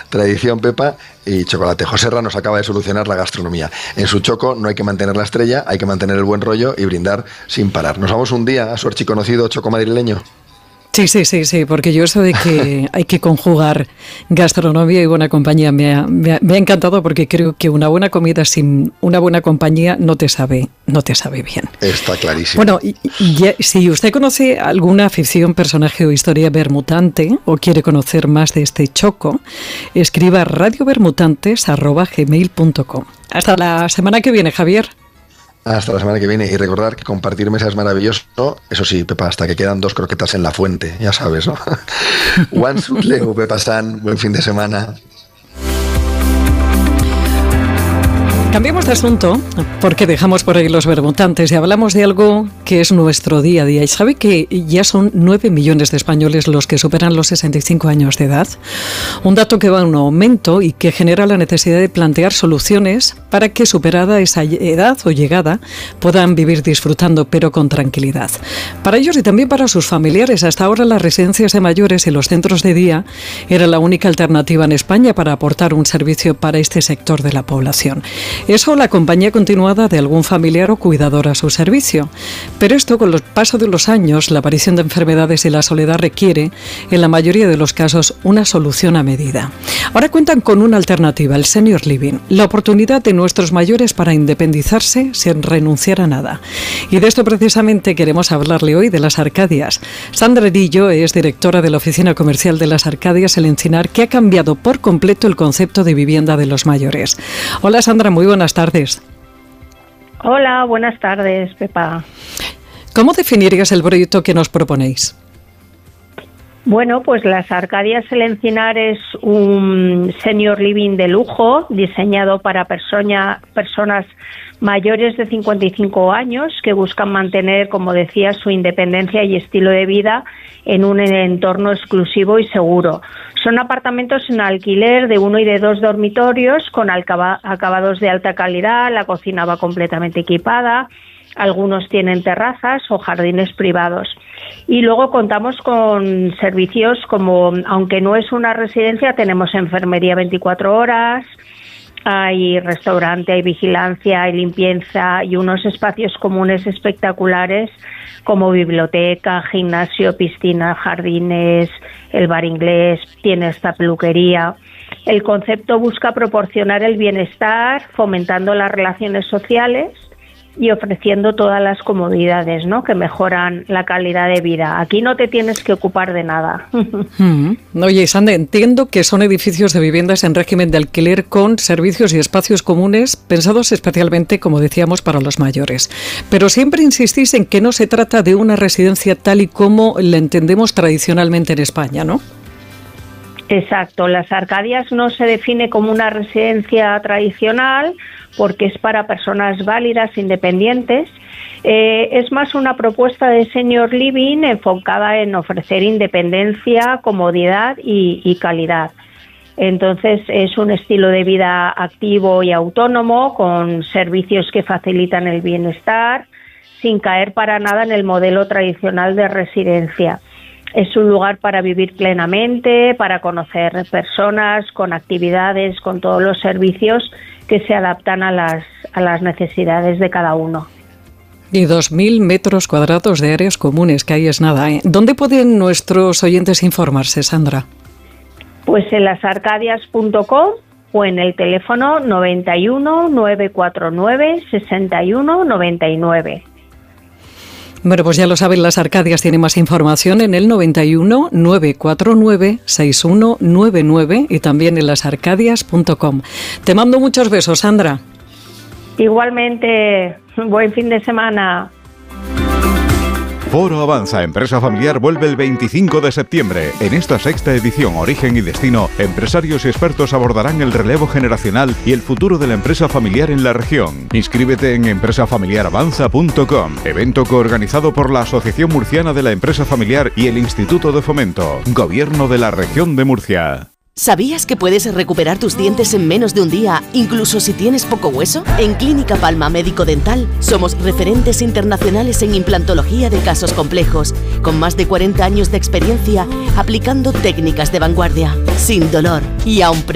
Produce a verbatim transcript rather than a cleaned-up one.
tradición, Pepa, y chocolate. Joserra nos acaba de solucionar la gastronomía. En su choco no hay que mantener la estrella, hay que mantener el buen rollo y brindar sin parar. Nos vamos un día a su archiconocido choco madrileño. Sí, sí, sí, sí, porque yo eso de que hay que conjugar gastronomía y buena compañía me ha, me ha, me ha encantado, porque creo que una buena comida sin una buena compañía no te sabe, no te sabe bien. Está clarísimo. Bueno, y, y, si usted conoce alguna ficción, personaje o historia bermutante o quiere conocer más de este choco, escriba radiobermutantes arroba gmail punto com. Hasta la semana que viene, Javier. Hasta la semana que viene, y recordar que compartir mesa es maravilloso. Eso sí, Pepa, hasta que quedan dos croquetas en la fuente, ya sabes, ¿no? Juan Sutleu, Pepa San, buen fin de semana. Cambiemos de asunto, porque dejamos por ahí los bermutantes y hablamos de algo que es nuestro día a día. ¿Y sabe que ya son nueve millones de españoles los que superan los sesenta y cinco años de edad? Un dato que va en aumento y que genera la necesidad de plantear soluciones para que, superada esa edad o llegada, puedan vivir disfrutando, pero con tranquilidad. Para ellos y también para sus familiares, hasta ahora las residencias de mayores y los centros de día era la única alternativa en España para aportar un servicio para este sector de la población. Eso, la compañía continuada de algún familiar o cuidador a su servicio. Pero esto, con el paso de los años, la aparición de enfermedades y la soledad requiere, en la mayoría de los casos, una solución a medida. Ahora cuentan con una alternativa, el Senior Living, la oportunidad de nuestros mayores para independizarse sin renunciar a nada. Y de esto precisamente queremos hablarle hoy, de las Arcadias. Sandra Erillo es directora de la Oficina Comercial de las Arcadias, El Encinar, que ha cambiado por completo el concepto de vivienda de los mayores. Hola, Sandra, muy buenas tardes. Hola, buenas tardes, Pepa. ¿Cómo definirías el proyecto que nos proponéis? Bueno, pues las Arcadias El Encinar es un senior living de lujo diseñado para persona, personas mayores de cincuenta y cinco años que buscan mantener, como decía, su independencia y estilo de vida en un entorno exclusivo y seguro. Son apartamentos en alquiler de uno y de dos dormitorios con acabados de alta calidad, la cocina va completamente equipada, algunos tienen terrazas o jardines privados. Y luego contamos con servicios como, aunque no es una residencia, tenemos enfermería veinticuatro horas, hay restaurante, hay vigilancia, hay limpieza y unos espacios comunes espectaculares como biblioteca, gimnasio, piscina, jardines, el bar inglés, tiene esta peluquería. El concepto busca proporcionar el bienestar, fomentando las relaciones sociales y ofreciendo todas las comodidades, ¿no?, que mejoran la calidad de vida. Aquí no te tienes que ocupar de nada. Mm. Oye, Sandra, entiendo que son edificios de viviendas en régimen de alquiler con servicios y espacios comunes pensados especialmente, como decíamos, para los mayores. Pero siempre insistís en que no se trata de una residencia tal y como la entendemos tradicionalmente en España, ¿no? Exacto. Las Arcadias no se define como una residencia tradicional porque es para personas válidas, independientes. Eh, es más una propuesta de senior living enfocada en ofrecer independencia, comodidad y, y calidad. Entonces es un estilo de vida activo y autónomo con servicios que facilitan el bienestar sin caer para nada en el modelo tradicional de residencia. Es un lugar para vivir plenamente, para conocer personas, con actividades, con todos los servicios que se adaptan a las, a las necesidades de cada uno. Y dos mil metros cuadrados de áreas comunes, que ahí es nada, ¿eh? ¿Dónde pueden nuestros oyentes informarse, Sandra? Pues en las arcadias punto com o en el teléfono noventa y uno, novecientos cuarenta y nueve, sesenta y uno noventa y nueve. Bueno, pues ya lo saben, las Arcadias tienen más información en el noventa y uno, novecientos cuarenta y nueve, sesenta y uno noventa y nueve y también en las arcadias punto com. Te mando muchos besos, Sandra. Igualmente, buen fin de semana. Foro Avanza Empresa Familiar vuelve el veinticinco de septiembre. En esta sexta edición, Origen y Destino, empresarios y expertos abordarán el relevo generacional y el futuro de la empresa familiar en la región. Inscríbete en empresa familiar avanza punto com, evento coorganizado por la Asociación Murciana de la Empresa Familiar y el Instituto de Fomento, Gobierno de la Región de Murcia. ¿Sabías que puedes recuperar tus dientes en menos de un día, incluso si tienes poco hueso? En Clínica Palma Médico Dental somos referentes internacionales en implantología de casos complejos, con más de cuarenta años de experiencia aplicando técnicas de vanguardia, sin dolor y a un precio